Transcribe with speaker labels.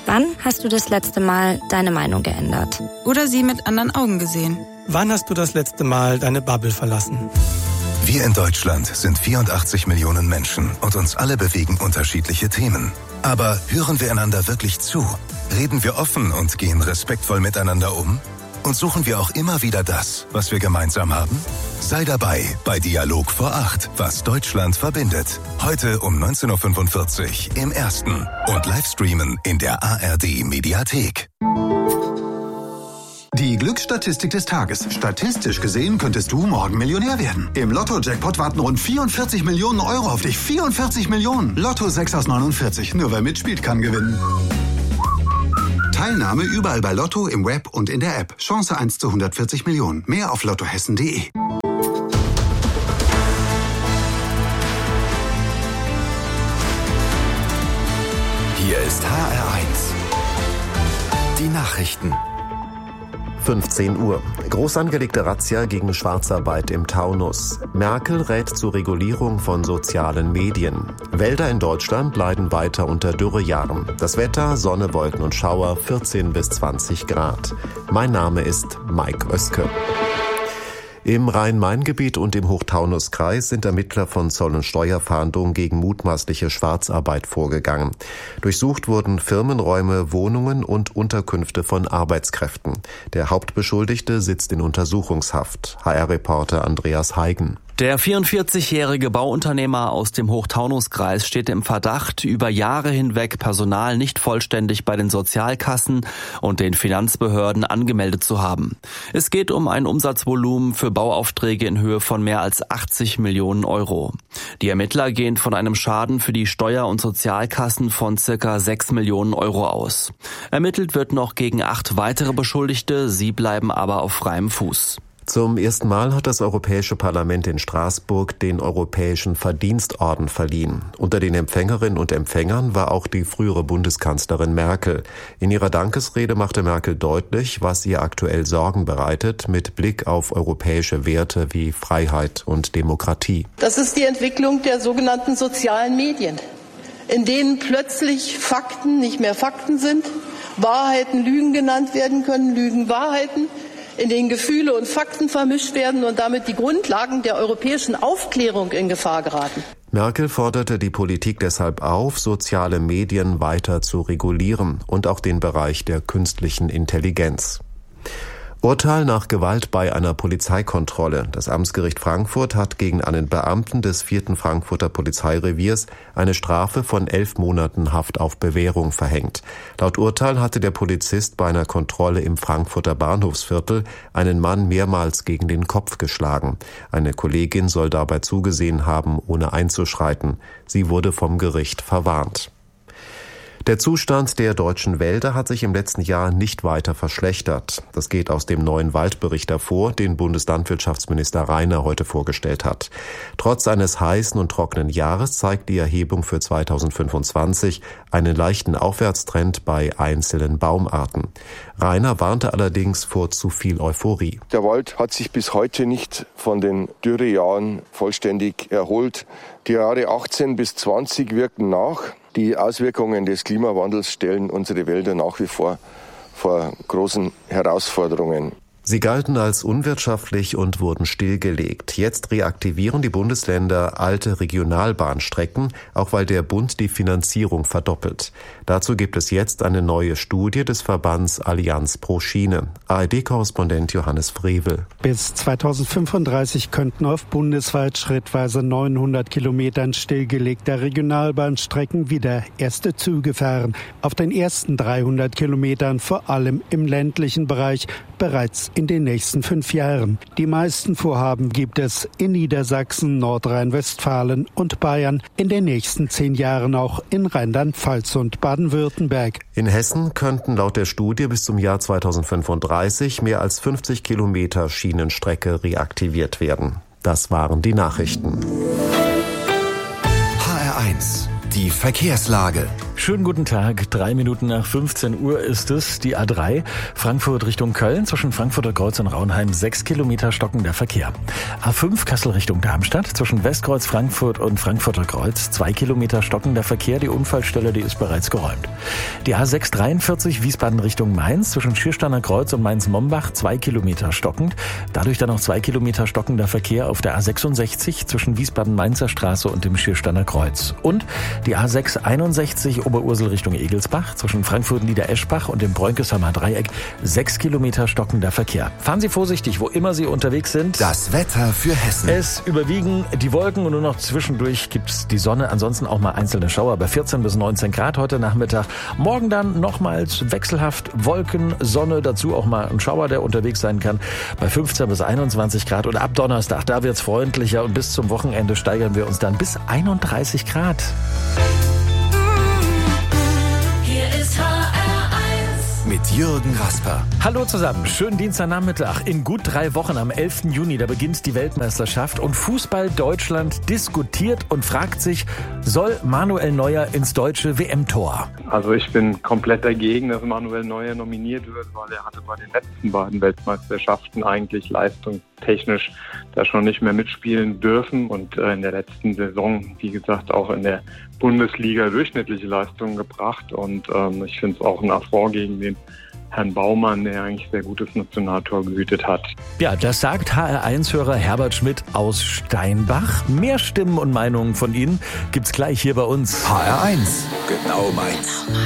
Speaker 1: Wann hast du das letzte Mal deine Meinung geändert?
Speaker 2: Oder sie mit anderen Augen gesehen?
Speaker 3: Wann hast du das letzte Mal deine Bubble verlassen?
Speaker 4: Wir in Deutschland sind 84 Millionen Menschen und uns alle bewegen unterschiedliche Themen. Aber hören wir einander wirklich zu? Reden wir offen und gehen respektvoll miteinander um? Und suchen wir auch immer wieder das, was wir gemeinsam haben? Sei dabei bei Dialog vor 8, was Deutschland verbindet. Heute um 19.45 Uhr im Ersten und Livestreamen in der ARD-Mediathek.
Speaker 5: Die Glücksstatistik des Tages. Statistisch gesehen könntest du morgen Millionär werden. Im Lotto-Jackpot warten rund 44 Millionen Euro auf dich. 44 Millionen! Lotto 6 aus 49. Nur wer mitspielt, kann gewinnen. Teilnahme überall bei Lotto, im Web und in der App. Chance 1 zu 140 Millionen. Mehr auf lottohessen.de.
Speaker 6: Hier ist HR1. Die Nachrichten.
Speaker 7: 15 Uhr. Groß angelegte Razzia gegen Schwarzarbeit im Taunus. Merkel rät zur Regulierung von sozialen Medien. Wälder in Deutschland leiden weiter unter Dürrejahren. Das Wetter, Sonne, Wolken und Schauer, 14 bis 20 Grad. Mein Name ist Mike Oeske. Im Rhein-Main-Gebiet und im Hochtaunuskreis sind Ermittler von Zoll- und Steuerfahndung gegen mutmaßliche Schwarzarbeit vorgegangen. Durchsucht wurden Firmenräume, Wohnungen und Unterkünfte von Arbeitskräften. Der Hauptbeschuldigte sitzt in Untersuchungshaft. HR-Reporter Andreas Heigen.
Speaker 8: Der 44-jährige Bauunternehmer aus dem Hochtaunuskreis steht im Verdacht, über Jahre hinweg Personal nicht vollständig bei den Sozialkassen und den Finanzbehörden angemeldet zu haben. Es geht um ein Umsatzvolumen für Bauaufträge in Höhe von mehr als 80 Millionen Euro. Die Ermittler gehen von einem Schaden für die Steuer- und Sozialkassen von circa 6 Millionen Euro aus. Ermittelt wird noch gegen 8 weitere Beschuldigte, sie bleiben aber auf freiem Fuß.
Speaker 7: Zum ersten Mal hat das Europäische Parlament in Straßburg den Europäischen Verdienstorden verliehen. Unter den Empfängerinnen und Empfängern war auch die frühere Bundeskanzlerin Merkel. In ihrer Dankesrede machte Merkel deutlich, was ihr aktuell Sorgen bereitet, mit Blick auf europäische Werte wie Freiheit und Demokratie.
Speaker 9: Das ist die Entwicklung der sogenannten sozialen Medien, in denen plötzlich Fakten nicht mehr Fakten sind, Wahrheiten Lügen genannt werden können, Lügen Wahrheiten, in denen Gefühle und Fakten vermischt werden und damit die Grundlagen der europäischen Aufklärung in Gefahr geraten.
Speaker 7: Merkel forderte die Politik deshalb auf, soziale Medien weiter zu regulieren und auch den Bereich der künstlichen Intelligenz. Urteil nach Gewalt bei einer Polizeikontrolle. Das Amtsgericht Frankfurt hat gegen einen Beamten des 4. Frankfurter Polizeireviers eine Strafe von 11 Monaten Haft auf Bewährung verhängt. Laut Urteil hatte der Polizist bei einer Kontrolle im Frankfurter Bahnhofsviertel einen Mann mehrmals gegen den Kopf geschlagen. Eine Kollegin soll dabei zugesehen haben, ohne einzuschreiten. Sie wurde vom Gericht verwarnt. Der Zustand der deutschen Wälder hat sich im letzten Jahr nicht weiter verschlechtert. Das geht aus dem neuen Waldbericht hervor, den Bundeslandwirtschaftsminister Rainer heute vorgestellt hat. Trotz eines heißen und trockenen Jahres zeigt die Erhebung für 2025 einen leichten Aufwärtstrend bei einzelnen Baumarten. Rainer warnte allerdings vor zu viel Euphorie.
Speaker 10: Der Wald hat sich bis heute nicht von den Dürrejahren vollständig erholt. Die Jahre 18 bis 20 wirken nach. Die Auswirkungen des Klimawandels stellen unsere Wälder nach wie vor großen Herausforderungen.
Speaker 7: Sie galten als unwirtschaftlich und wurden stillgelegt. Jetzt reaktivieren die Bundesländer alte Regionalbahnstrecken, auch weil der Bund die Finanzierung verdoppelt. Dazu gibt es jetzt eine neue Studie des Verbands Allianz pro Schiene. ARD-Korrespondent Johannes Frevel.
Speaker 11: Bis 2035 könnten auf bundesweit schrittweise 900 Kilometern stillgelegter Regionalbahnstrecken wieder erste Züge fahren. Auf den ersten 300 Kilometern, vor allem im ländlichen Bereich, bereits in den nächsten 5 Jahren. Die meisten Vorhaben gibt es in Niedersachsen, Nordrhein-Westfalen und Bayern, in den nächsten 10 Jahren auch in Rheinland-Pfalz und Baden-Württemberg.
Speaker 7: In Hessen könnten laut der Studie bis zum Jahr 2035 mehr als 50 Kilometer Schienenstrecke reaktiviert werden. Das waren die Nachrichten.
Speaker 6: HR1, die Verkehrslage.
Speaker 12: Schönen guten Tag. 3 Minuten nach 15 Uhr ist es. Die A3 Frankfurt Richtung Köln zwischen Frankfurter Kreuz und Raunheim 6 Kilometer stockender Verkehr. A5 Kassel Richtung Darmstadt zwischen Westkreuz Frankfurt und Frankfurter Kreuz 2 Kilometer stockender Verkehr. Die Unfallstelle, die ist bereits geräumt. Die A6 43 Wiesbaden Richtung Mainz zwischen Schiersteiner Kreuz und Mainz-Mombach 2 Kilometer stockend. Dadurch dann noch 2 Kilometer stockender Verkehr auf der A66 zwischen Wiesbaden-Mainzer Straße und dem Schiersteiner Kreuz. Und die A6 61 Oberursel Richtung Egelsbach zwischen Frankfurt-Niedereschbach und dem Bräunkesheimer Dreieck 6 Kilometer stockender Verkehr. Fahren Sie vorsichtig, wo immer Sie unterwegs sind.
Speaker 6: Das Wetter für Hessen.
Speaker 12: Es überwiegen die Wolken und nur noch zwischendurch gibt's die Sonne. Ansonsten auch mal einzelne Schauer bei 14 bis 19 Grad heute Nachmittag. Morgen dann nochmals wechselhaft Wolken, Sonne, dazu auch mal ein Schauer, der unterwegs sein kann, bei 15 bis 21 Grad. Und ab Donnerstag, da wird's freundlicher und bis zum Wochenende steigern wir uns dann bis 31 Grad.
Speaker 6: Mit Jürgen Rasper.
Speaker 12: Hallo zusammen, schönen Dienstagnachmittag. In gut 3 Wochen am 11. Juni, da beginnt die Weltmeisterschaft und Fußball Deutschland diskutiert und fragt sich, soll Manuel Neuer ins deutsche WM-Tor?
Speaker 13: Also ich bin komplett dagegen, dass Manuel Neuer nominiert wird, weil er hatte bei den letzten beiden Weltmeisterschaften eigentlich leistungstechnisch da schon nicht mehr mitspielen dürfen und in der letzten Saison, wie gesagt, auch in der Bundesliga durchschnittliche Leistungen gebracht und ich finde es auch ein Affront gegen den Herrn Baumann, der eigentlich sehr gutes Nationaltor gehütet hat.
Speaker 12: Ja, das sagt HR1-Hörer Herbert Schmidt aus Steinbach. Mehr Stimmen und Meinungen von Ihnen gibt's gleich hier bei uns.
Speaker 6: HR1, genau meins.